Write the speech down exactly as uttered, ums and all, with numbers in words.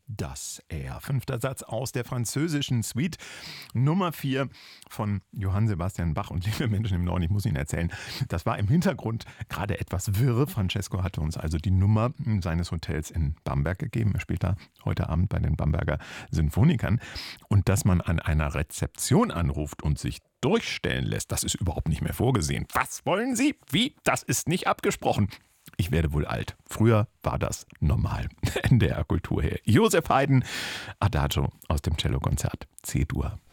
Das R. Fünfter Satz aus der französischen Suite Nummer vier von Johann Sebastian Bach. Und liebe Menschen im Norden, ich muss Ihnen erzählen, das war im Hintergrund gerade etwas wirr. Francesco hatte uns also die Nummer seines Hotels in Bamberg gegeben. Er spielt da heute Abend bei den Bamberger Sinfonikern. Und dass man an einer Rezeption anruft und sich durchstellen lässt, das ist überhaupt nicht mehr vorgesehen. Was wollen Sie? Wie? Das ist nicht abgesprochen. Ich werde wohl alt. Früher war das normal. N D R Kultur her. Josef Haydn, Adagio aus dem Cellokonzert C-Dur.